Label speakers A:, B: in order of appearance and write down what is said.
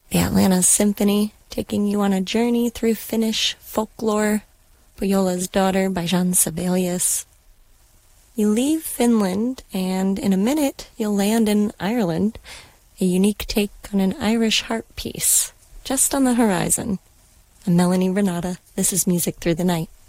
A: The Atlanta Symphony, taking you on a journey through Finnish folklore. Pohjola's Daughter by Jean Sibelius. You leave Finland, and in a minute you'll land in Ireland, a unique take on an Irish harp piece, just on the horizon. I'm Melanie Renata. This is Music Through the Night.